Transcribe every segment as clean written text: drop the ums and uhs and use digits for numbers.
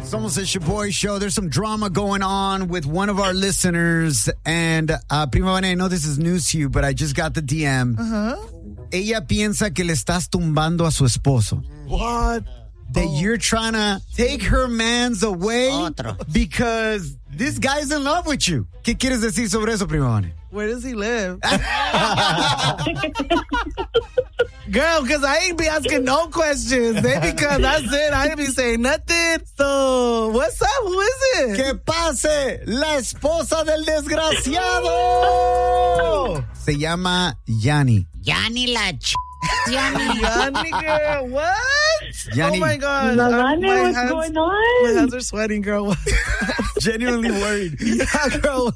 Somos el Shaboy Show. There's some drama going on with one of our listeners. And Prima Vane, I know this is news to you, but I just got the DM. Ella piensa que le estás tumbando a su esposo. What? That you're trying to take her mans away because this guy's in love with you. ¿Qué quieres decir sobre eso, Prima Vane? Where does he live? Girl, because I ain't be asking no questions. Maybe because that's it. I ain't be saying nothing. So, what's up? Who is it? ¡Que pase la esposa del desgraciado! Se llama Yanni. Yanni la Yanni, girl, what? Yanni. Oh my God. What's going on? My hands are sweating, girl. Genuinely worried. Yeah, girl.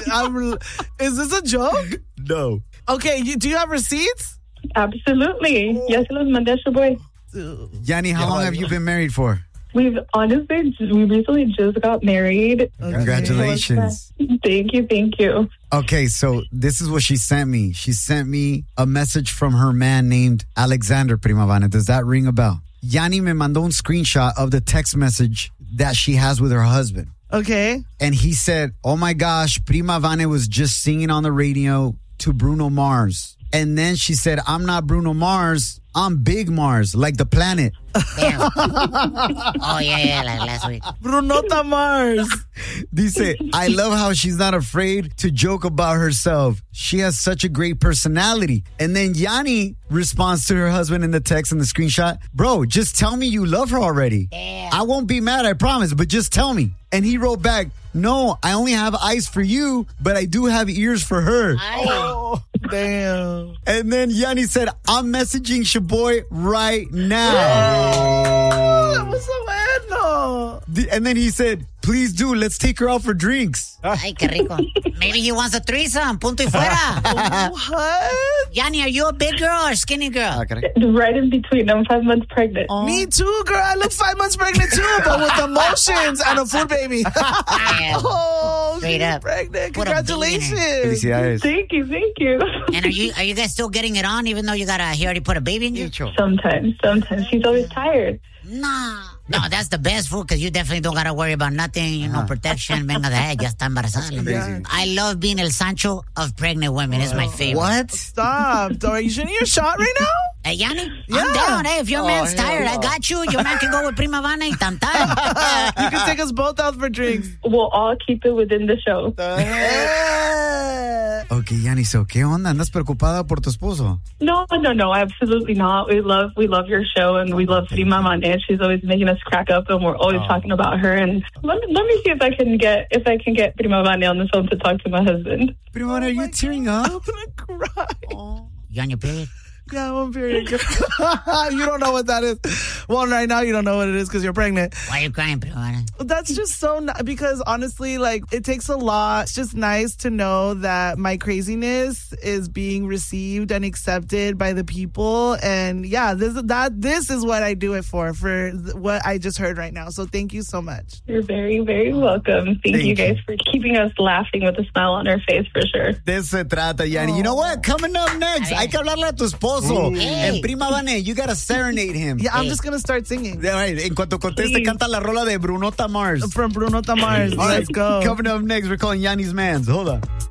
Is this a joke? No. Okay, do you have receipts? Absolutely. Yes, it was mandé a boy. Yanni, how long have you been married for? We recently just got married. Congratulations. Thank you. Okay, so this is what she sent me. She sent me a message from her man named Alexander, Prima Vane. Does that ring a bell? Yanni me mandó un screenshot of the text message that she has with her husband. Okay. And he said, oh my gosh, Prima Vane was just singing on the radio to Bruno Mars. And then she said, I'm not Bruno Mars, I'm Big Mars, like the planet. Damn. Oh, yeah, like last week. Brunota Mars. Dice, I love how she's not afraid to joke about herself. She has such a great personality. And then Yanni responds to her husband in the text and the screenshot, bro, just tell me you love her already. Damn. I won't be mad, I promise, but just tell me. And he wrote back, no, I only have eyes for you, but I do have ears for her. Oh, damn. And then Yanni said, I'm messaging Shaboy right now. That was so bueno. And then he said, please do, let's take her out for drinks. Ay, qué rico. Maybe he wants a threesome. Punto y fuera. What? Yanni, are you a big girl or skinny girl? Right in between. I'm 5 months pregnant. Oh. Me too, girl. I look 5 months pregnant too, but with emotions and a food baby. Oh, Straight she's up. pregnant. Put a bean in her. Congratulations. Felicidades. Thank you. And are you guys still getting it on even though he already put a baby in you? Sometimes. She's always tired. Nah. No, that's the best food because you definitely don't got to worry about nothing, protection. Venga de ahí, ya está embarazada. Yeah. I love being el Sancho of pregnant women. It's my favorite. What? Stop. Are you shouldn't you shot right now? Hey, Yanni, Yeah. I'm down. Hey, if your man's tired, I got you. Your man can go with Prima Vane y tan. You can take us both out for drinks. We'll all keep it within the show. Ok, Yanni, so, ¿qué onda? ¿Andas preocupada por tu esposo? No, absolutely not. We love your show, and we love Prima Vane. She's always making us crack up, and we're always talking about her. And let me see if I can get Prima Vane on the phone to talk to my husband. Prima Vane, are you tearing up? I'm gonna cry. You on your period? Yeah, I'm period. You don't know what that is. Well, right now you don't know what it is because you're pregnant. Why are you crying, Prima Vane? That's just so because honestly, it takes a lot. It's just nice to know that my craziness is being received and accepted by the people. And yeah, this is what I do it for what I just heard right now. So thank you so much. You're very, very welcome. Thank you guys for keeping us laughing with a smile on our face, for sure. De eso se trata, Yanni. You know what? Coming up next, hay que hablarle a tu esposo. And Prima Vane, you gotta serenade him. Yeah, I'm just gonna start singing. All right, en cuanto conteste, canta la rola de Brunota Mars. From Brunota Mars. All right, Let's go. Coming up next, we're calling Yanni's mans. Hold on.